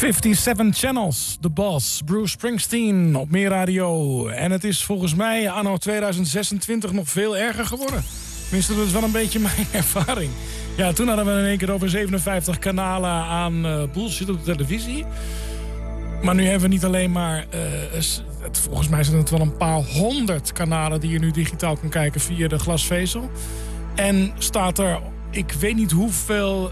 57 Channels, The Boss, Bruce Springsteen op Meer Radio. En het is volgens mij anno 2026 nog veel erger geworden. Tenminste, dat is wel een beetje mijn ervaring. Ja, toen hadden we in één keer over 57 kanalen aan bullshit op de televisie. Maar nu hebben we niet alleen maar... volgens mij zijn het wel een paar 100 kanalen die je nu digitaal kan kijken via de glasvezel. En staat er, ik weet niet hoeveel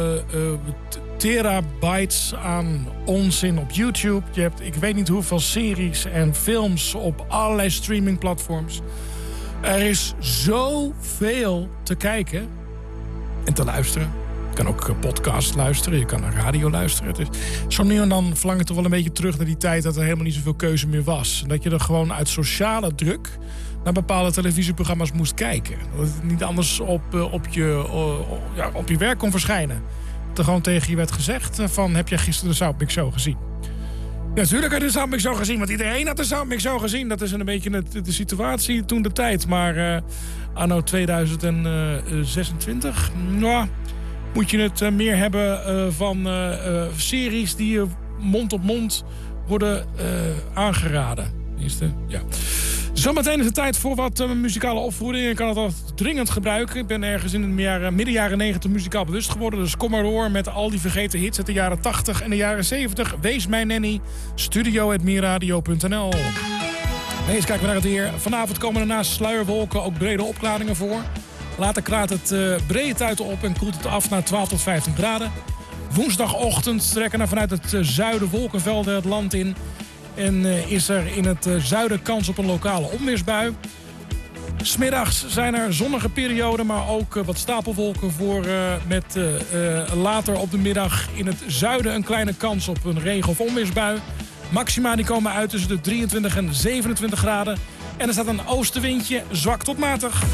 terabytes aan onzin op YouTube. Je hebt, ik weet niet hoeveel series en films op allerlei streamingplatforms. Er is zoveel te kijken en te luisteren. Je kan ook podcast luisteren, je kan naar radio luisteren. Dus zo nu en dan verlang ik toch wel een beetje terug naar die tijd dat er helemaal niet zoveel keuze meer was. Dat je er gewoon uit sociale druk naar bepaalde televisieprogramma's moest kijken. Dat het niet anders op je werk kon verschijnen. Dat er gewoon tegen je werd gezegd van, heb jij gisteren de Soundmix Show gezien? Ja, natuurlijk had je de Soundmix Show gezien, want iedereen had de Soundmix Show gezien. Dat is een beetje de situatie toen de tijd. Maar anno 2026, nou, moet je het meer hebben van series die mond op mond worden aangeraden. Ja. Zometeen is het tijd voor wat muzikale opvoeding. Ik kan het altijd dringend gebruiken. Ik ben ergens in de midden jaren 90 muzikaal bewust geworden. Dus kom maar door met al die vergeten hits uit de jaren 80 en de jaren 70. Wees mijn nanny. studio@meerradio.nl. Eens kijken we naar het weer. Vanavond komen er naast sluierwolken ook brede opklaringen voor. Later klaart het brede tuiten op en koelt het af naar 12 tot 15 graden. Woensdagochtend trekken er vanuit het zuiden wolkenvelden het land in. En is er in het zuiden kans op een lokale onweersbui. 'S Middags zijn er zonnige perioden, maar ook wat stapelwolken voor met later op de middag in het zuiden een kleine kans op een regen- of onweersbui. Maxima die komen uit tussen de 23 en 27 graden. En er staat een oostenwindje, zwak tot matig.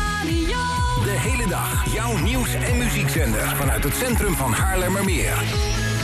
De hele dag jouw nieuws- en muziekzender vanuit het centrum van Haarlemmermeer.